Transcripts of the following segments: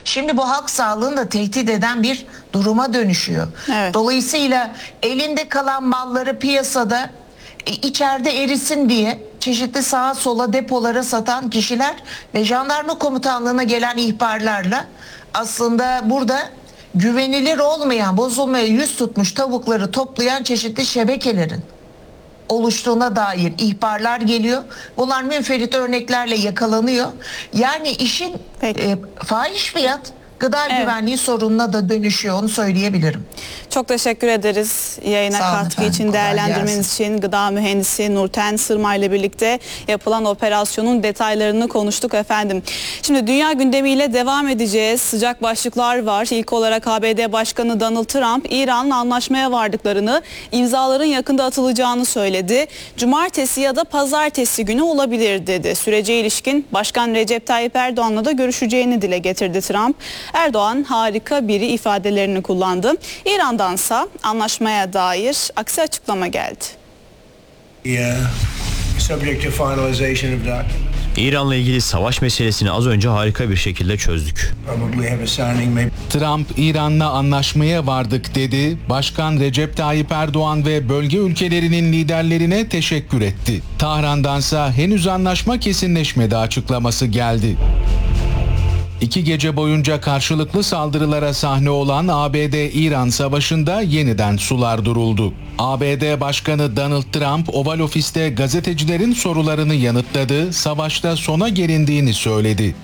Şimdi bu halk sağlığını da tehdit eden bir duruma dönüşüyor. Evet. Dolayısıyla elinde kalan malları piyasada içeride erisin diye çeşitli sağa sola depolara satan kişiler ve jandarma komutanlığına gelen ihbarlarla aslında burada güvenilir olmayan, bozulmaya yüz tutmuş tavukları toplayan çeşitli şebekelerin oluştuğuna dair ihbarlar geliyor. Bunlar münferit örneklerle yakalanıyor. Yani işin fahiş fiyat gıda güvenliği sorununa da dönüşüyor, onu söyleyebilirim. Çok teşekkür ederiz yayına katkı için, değerlendirmeniz için. Gıda mühendisi Nurten Sırma ile birlikte yapılan operasyonun detaylarını konuştuk efendim. Şimdi dünya gündemiyle devam edeceğiz. Sıcak başlıklar var. İlk olarak ABD Başkanı Donald Trump, İran'la anlaşmaya vardıklarını, imzaların yakında atılacağını söyledi. Cumartesi ya da pazartesi günü olabilir dedi. Sürece ilişkin Başkan Recep Tayyip Erdoğan'la da görüşeceğini dile getirdi Trump. Erdoğan harika biri ifadelerini kullandı. İran'dansa anlaşmaya dair aksi açıklama geldi. İran'la ilgili savaş meselesini az önce harika bir şekilde çözdük. Trump, İran'la anlaşmaya vardık dedi. Başkan Recep Tayyip Erdoğan ve bölge ülkelerinin liderlerine teşekkür etti. Tahran'dansa henüz anlaşma kesinleşmedi açıklaması geldi. 2 gece boyunca karşılıklı saldırılara sahne olan ABD-İran savaşında yeniden sular duruldu. ABD Başkanı Donald Trump Oval Ofis'te gazetecilerin sorularını yanıtladı, savaşta sona gelindiğini söyledi.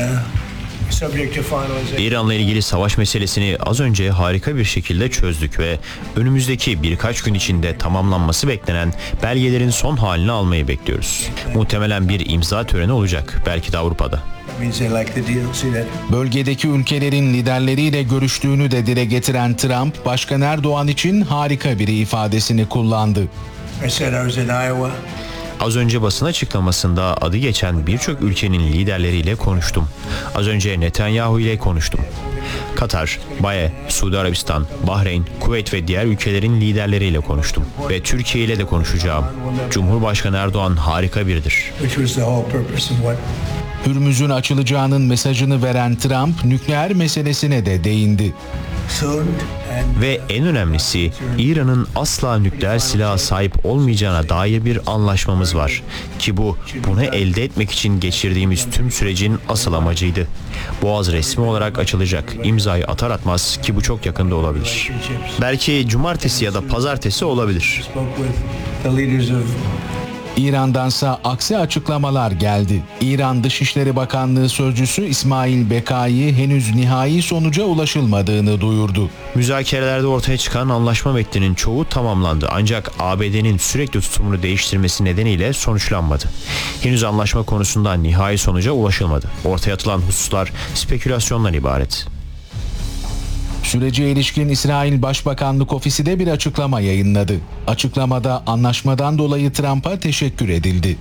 İran'la ilgili savaş meselesini az önce harika bir şekilde çözdük ve önümüzdeki birkaç gün içinde tamamlanması beklenen belgelerin son halini almayı bekliyoruz. Muhtemelen bir imza töreni olacak, belki de Avrupa'da. Bölgedeki ülkelerin liderleriyle görüştüğünü de dile getiren Trump, Başkan Erdoğan için harika biri ifadesini kullandı. Az önce basın açıklamasında adı geçen birçok ülkenin liderleriyle konuştum. Az önce Netanyahu ile konuştum. Katar, BAE, Suudi Arabistan, Bahreyn, Kuveyt ve diğer ülkelerin liderleriyle konuştum. Ve Türkiye ile de konuşacağım. Cumhurbaşkanı Erdoğan harika biridir. Hürmüz'ün açılacağının mesajını veren Trump, nükleer meselesine de değindi. Ve en önemlisi, İran'ın asla nükleer silaha sahip olmayacağına dair bir anlaşmamız var. Ki bunu elde etmek için geçirdiğimiz tüm sürecin asıl amacıydı. Boğaz resmi olarak açılacak. İmzayı atar atmaz, ki bu çok yakında olabilir. Belki cumartesi ya da pazartesi olabilir. İran'dansa aksi açıklamalar geldi. İran Dışişleri Bakanlığı Sözcüsü İsmail Bekai henüz nihai sonuca ulaşılmadığını duyurdu. Müzakerelerde ortaya çıkan anlaşma metninin çoğu tamamlandı, ancak ABD'nin sürekli tutumunu değiştirmesi nedeniyle sonuçlanmadı. Henüz anlaşma konusunda nihai sonuca ulaşılmadı. Ortaya atılan hususlar spekülasyondan ibaret. Sürece ilişkin İsrail Başbakanlık Ofisi de bir açıklama yayınladı. Açıklamada anlaşmadan dolayı Trump'a teşekkür edildi.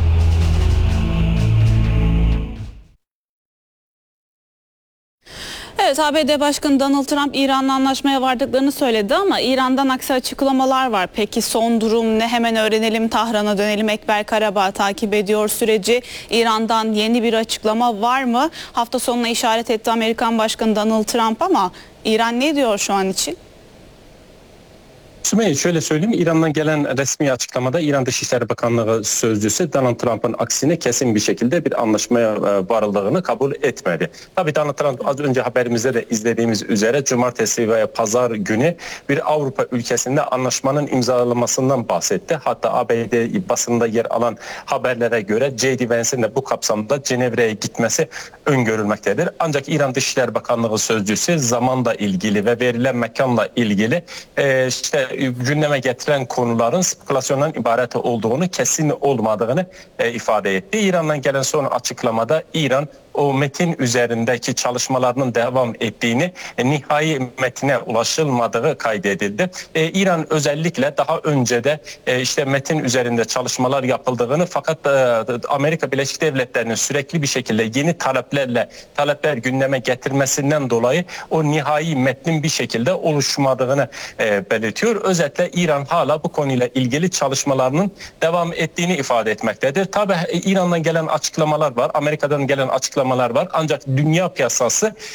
Evet, ABD Başkanı Donald Trump İran'la anlaşmaya vardıklarını söyledi ama İran'dan aksi açıklamalar var. Peki son durum ne? Hemen öğrenelim. Tahran'a dönelim. Ekber Karabağ takip ediyor süreci. İran'dan yeni bir açıklama var mı? Hafta sonuna işaret etti Amerikan Başkanı Donald Trump ama İran ne diyor şu an için? Sümeyye, şöyle söyleyeyim, İran'dan gelen resmi açıklamada İran Dışişleri Bakanlığı Sözcüsü Donald Trump'ın aksine kesin bir şekilde bir anlaşmaya varıldığını kabul etmedi. Tabii Donald Trump az önce haberimizde de izlediğimiz üzere cumartesi veya pazar günü bir Avrupa ülkesinde anlaşmanın imzalanmasından bahsetti. Hatta ABD basında yer alan haberlere göre J.D. Vance'in de bu kapsamda Cenevre'ye gitmesi öngörülmektedir. Ancak İran Dışişleri Bakanlığı Sözcüsü zamanla ilgili ve verilen mekanla ilgili gündeme getiren konuların spekülasyondan ibaret olduğunu, kesin olmadığını ifade etti. İran'dan gelen son açıklamada İran o metin üzerindeki çalışmalarının devam ettiğini, nihai metine ulaşılmadığı kaydedildi. İran özellikle daha önce de metin üzerinde çalışmalar yapıldığını, fakat Amerika Birleşik Devletleri'nin sürekli bir şekilde yeni talepler gündeme getirmesinden dolayı o nihai metnin bir şekilde oluşmadığını belirtiyor. Özetle İran hala bu konuyla ilgili çalışmalarının devam ettiğini ifade etmektedir. Tabii İran'dan gelen açıklamalar var, Amerika'dan gelen açıklamalar var. Ancak dünya piyasası